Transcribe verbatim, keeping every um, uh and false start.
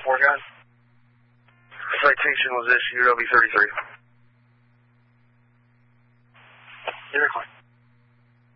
four, guys. Citation was issued, O B thirty-three.